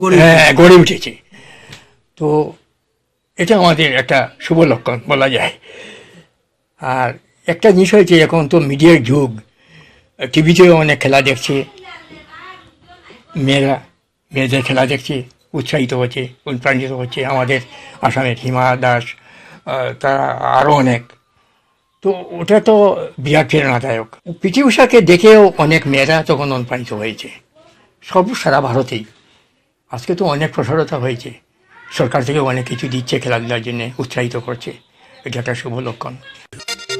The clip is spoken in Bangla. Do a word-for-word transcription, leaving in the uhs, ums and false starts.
হ্যাঁ গড়ে উঠেছে। তো এটা আমাদের একটা শুভ লক্ষণ বলা যায়। আর একটা জিনিস হয়েছে, এখন তো মিডিয়ার যুগ, টিভিতেও অনেক খেলা দেখছে, মেয়েরা মেয়েদের খেলা দেখছে, উৎসাহিত হচ্ছে, অনুপ্রাণিত হচ্ছে। আমাদের আসামের হিমা দাস, তারা আরও অনেক। তো ওটা তো বিরাট প্রেরণাদায়ক। পিটি ঊষাকে দেখেও অনেক মেয়েরা তখন অনুপ্রাণিত হয়েছে, সব সারা ভারতেই। আজকে তো অনেক প্রসারতা হয়েছে, সরকার থেকে অনেক কিছু দিচ্ছে খেলাধুলার জন্য, উৎসাহিত করছে। এটা একটা শুভ লক্ষণ।